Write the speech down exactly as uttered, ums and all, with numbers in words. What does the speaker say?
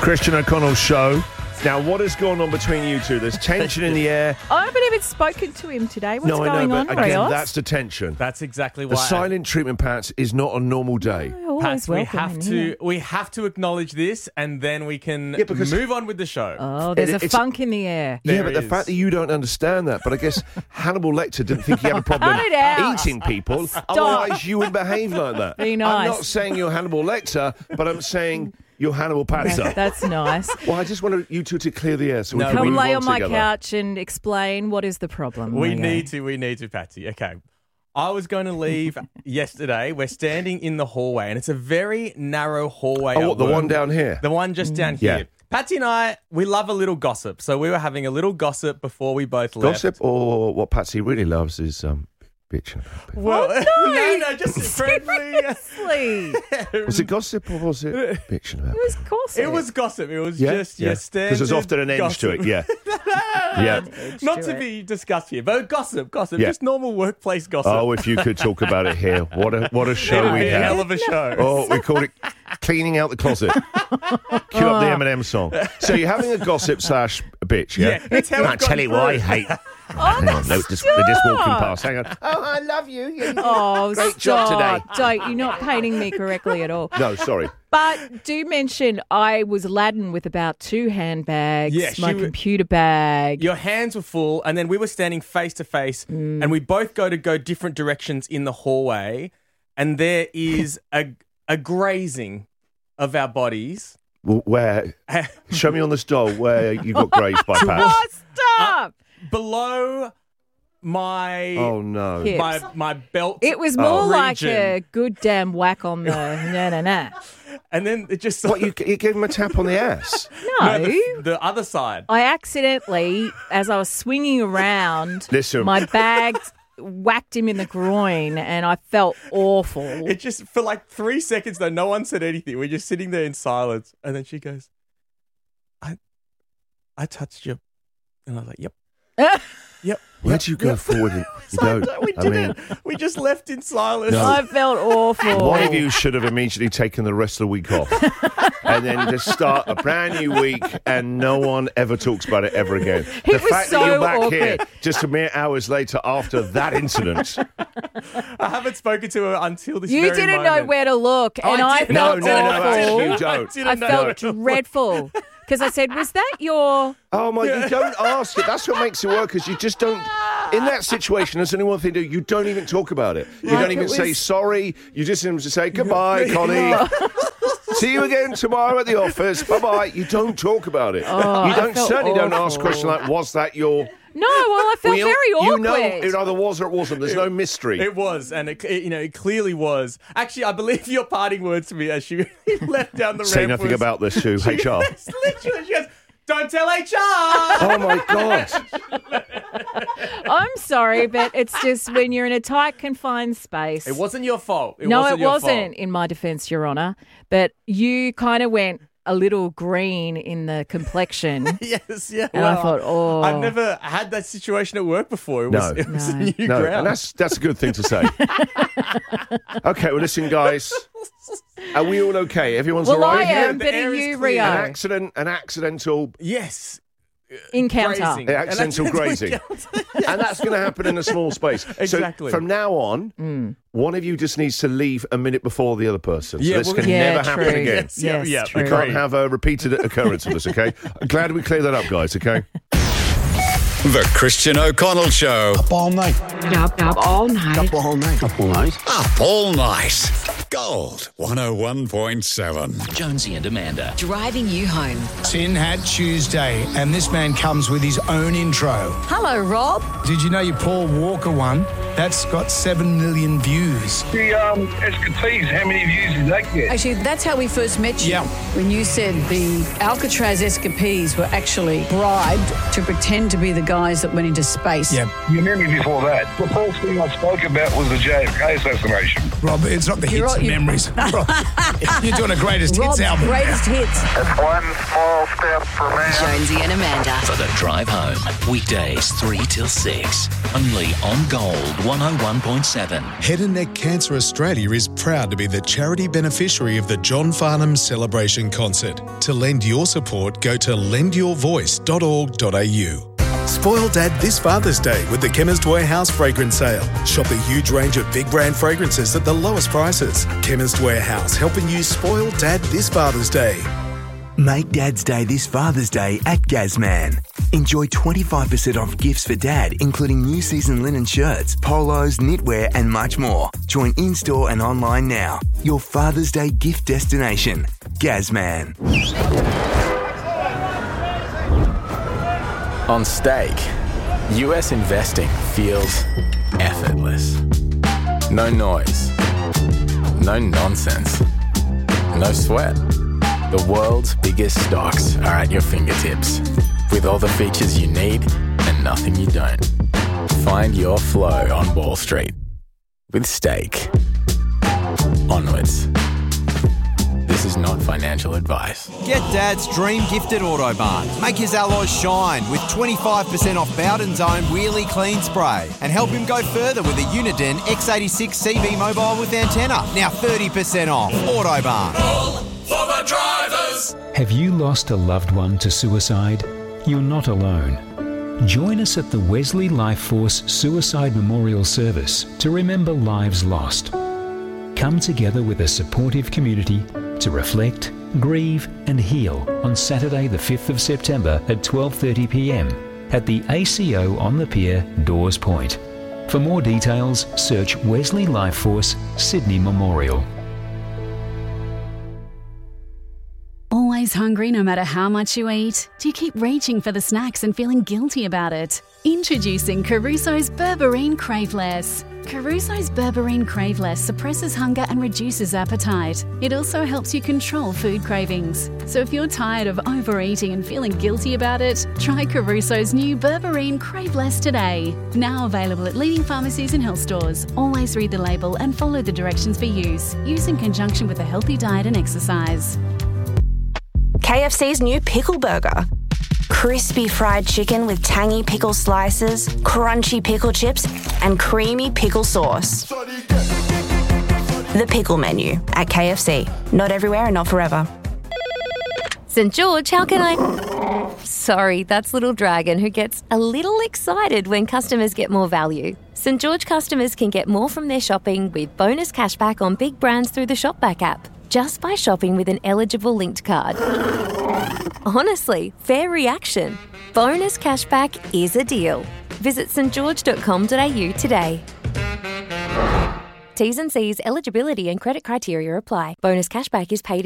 Christian O'Connell show. Now, what has gone on between you two? There's tension in the air. I haven't even spoken to him today. What's no, I going know, on, but again, Rios? that's the tension. That's exactly why. The silent treatment, Pats, is not a normal day. Oh, Pats, we welcome have in to here. we have to acknowledge this, and then we can Yeah, because- move on with the show. Oh, there's It- a it's- funk in the air. Yeah, There but the is. fact that you don't understand that, but I guess Hannibal Lecter didn't think he had a problem Cut it out. eating people. Otherwise, you would behave like that. Be I'm nice. not saying you're Hannibal Lecter, but I'm saying you're Hannibal Patzer. That's nice. Well, I just wanted you two to clear the air so we No, can Come move lay on on my together. couch and explain what is the problem. we Leo. need to, we need to, Patsy. Okay. I was going to leave yesterday. We're standing in the hallway, and it's a very narrow hallway. Oh, at what, the work. one down here? The one just down Yeah. here. Patsy and I, we love a little gossip. So we were having a little gossip before we both left. Gossip, or what Patsy really loves is um, bitching about people. Well, Oh, no. no, no, just friendly. Seriously. Was it gossip or was it bitching about It was gossip. It was gossip. It was Yeah, just yeah. your standard Because there's often an edge gossip. to it, yeah. yeah. Not to to it. be discussed here, but gossip, gossip, Yeah. just normal workplace gossip. Oh, if you could talk about it here. What a what a show It'd we be a hell have. of a show. Oh, we called it cleaning out the closet. Cue up the Eminem song. So you're having a gossip slash bitch, yeah? Yeah, it's how I'll it's gone tell you what I through. hate. Oh, Hang on, no, just, they're just walking stop. past. Hang on. Oh, I love you. Yeah, yeah. Oh, Great job stop. today. Don't. You're not painting me correctly at all. No, sorry. But do mention I was laden with about two handbags, Yeah, my she- computer bag. Your hands were full, and then we were standing face to face, Mm. and we both go to go different directions in the hallway, and there is a a grazing of our bodies. Well, where? Show me on this doll where you got grazed by Pat. Oh, stop! Below my Oh, no. Hips. my my belt. It was more Oh. like region. a good damn whack on the na na na. And then it just What, you, you gave him a tap on the ass? No. No, the, the other side. I accidentally, as I was swinging around, Listen. my bag whacked him in the groin and I felt awful. It just for like three seconds though, no one said anything. We're just sitting there in silence, and then she goes, "I, I touched you," and I was like, "Yep, yep." Where'd you go forward? And, you don't. We I mean, didn't. We just left in silence. No. I felt awful. one of you should have immediately taken the rest of the week off and then just start a brand new week and no one ever talks about it ever again. It the was fact that so you're back here awkward. just a mere hours later after that incident. I haven't spoken to her until this. You very didn't moment. know where to look, Oh, and I I, didn't. felt No, no, no, awful. actually you don't. didn't I know. felt dreadful because I said, "Was that your?" Oh my, you don't ask it. That's what makes it work, because you just don't, in that situation, there's only one thing to do, you don't even talk about it. You Like don't even it say was- sorry, you just need to say goodbye, colleague. See you again tomorrow at the office. Bye-bye. You don't talk about it. Oh, you I don't felt certainly don't ask awful. questions like, was that your... No, well, I felt Well, you- very awkward. You know it either was or it wasn't. There's no mystery. It was, and it, it, you know, it clearly was. Actually, I believe your parting words to me as she left down the Say ramp nothing was- about this to H R. It's literally, she goes, "Don't tell H R." Oh my God. I'm sorry, but it's just when you're in a tight, confined space. It wasn't your fault. It no, wasn't it your wasn't, fault. in my defence, Your Honour. But you kind of went a little green in the complexition. Yes, yeah. And I well, thought, oh. I've never had that situation at work before. It was, No. it was No. a new No, ground. and that's that's a good thing to say. Okay, well, listen, guys. Are we all okay? Everyone's Well, all I right here? am, The but air are is you, clear. An Rio? accident, an accidental, yes. Encounter. Grazing. an accidental An grazing. And that's going to happen in a small space. Exactly. So from now on, Mm. one of you just needs to leave a minute before the other person. So Yeah, this well, can Yeah, never true. happen again. Yes, yeah, Yes, yeah. true. We can't have a repeated occurrence of this, okay? I'm glad we cleared that up, guys, okay? The Christian O'Connell Show. Up all night. Up, up all night. Up all night. Up all night. Up all night. Gold one oh one point seven. Jonesy and Amanda. Driving you home. Tin Hat Tuesday, and this man comes with his own intro. Hello, Rob. Did you know your Paul Walker one? That's got seven million views. The um, Escapees, how many views did that get? Actually, that's how we first met you. Yeah. When you said the Alcatraz escapees were actually bribed to pretend to be the guys that went into space. Yeah. You remember before that? The first thing I spoke about was the J F K assassination. Rob, it's not the You're hits right, and you- memories. Rob, you're doing a greatest Rob's hits album. greatest hits. That's one small step for man. Jonesy and Amanda. For the drive home. Weekdays three till six. Only on Gold one oh one point seven. Head and Neck Cancer Australia is proud to be the charity beneficiary of the John Farnham Celebration Concert. To lend your support, go to lend your voice dot org dot a u. Spoil Dad this Father's Day with the Chemist Warehouse Fragrance Sale. Shop a huge range of big brand fragrances at the lowest prices. Chemist Warehouse, helping you spoil Dad this Father's Day. Make Dad's Day this Father's Day at Gazman. Enjoy twenty-five percent off gifts for Dad, including new season linen shirts, polos, knitwear and much more. Join in-store and online now. Your Father's Day gift destination. Gazman. On Stake, U S investing feels effortless. No noise. No nonsense. No sweat. The world's biggest stocks are at your fingertips, with all the features you need and nothing you don't. Find your flow on Wall Street with Stake. Onwards. This is not financial advice. Get Dad's dream gift at Autobarn. Make his alloys shine with twenty-five percent off Bowden's own Wheelie Clean Spray. And help him go further with a Uniden X eighty-six C V mobile with antenna. Now thirty percent off. Autobarn. All for the drivers. Have you lost a loved one to suicide? You're not alone. Join us at the Wesley Life Force Suicide Memorial Service to remember lives lost. Come together with a supportive community to reflect, grieve and heal on Saturday the fifth of September at twelve thirty p m at the A C O on the Pier, Dawes Point. For more details, search Wesley Life Force Sydney Memorial. Always hungry no matter how much you eat? Do you keep reaching for the snacks and feeling guilty about it? Introducing Caruso's Berberine Craveless. Caruso's Berberine Craveless suppresses hunger and reduces appetite. It also helps you control food cravings. So if you're tired of overeating and feeling guilty about it, try Caruso's new Berberine Craveless today. Now available at leading pharmacies and health stores. Always read the label and follow the directions for use. Use in conjunction with a healthy diet and exercise. K F C's new Pickle Burger. Crispy fried chicken with tangy pickle slices, crunchy pickle chips, and creamy pickle sauce. The pickle menu at K F C. Not everywhere and not forever. St George, how can I... Sorry, that's Little Dragon, who gets a little excited when customers get more value. St George customers can get more from their shopping with bonus cashback on big brands through the Shopback app, just by shopping with an eligible linked card. Honestly, fair reaction. Bonus cashback is a deal. Visit st george dot com dot a u today. T's and C's, eligibility and credit criteria apply. Bonus cashback is paid in